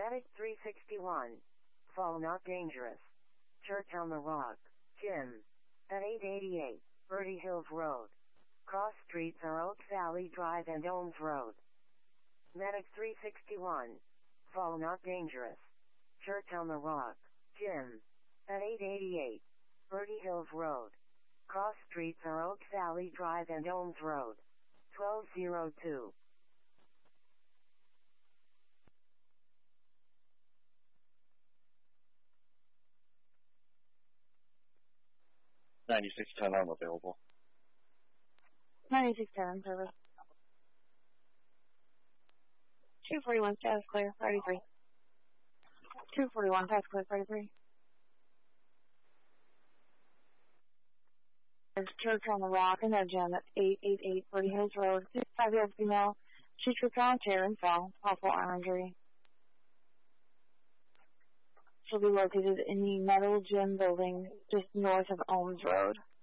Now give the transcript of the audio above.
Medic 361. Fall not dangerous. Church on the Rock, Gym. At 888, Birdie Hills Road. Cross streets are Oak Valley Drive and Ohms Road. Medic 361. Fall not dangerous. Church on the Rock, Gym. At 888, Birdie Hills Road. Cross streets are Oak Valley Drive and Ohms Road. 1202. $9610 I'm available. 9610 service. 241 status clear, 33. 241 status clear, 33. There's Church on the Rock and their gym at 888 Birdie Hills Road. 65-year-old female. She tripped on a chair and fell. Possible arm injury. She'll be located in the metal gym building just north of Ohms Road.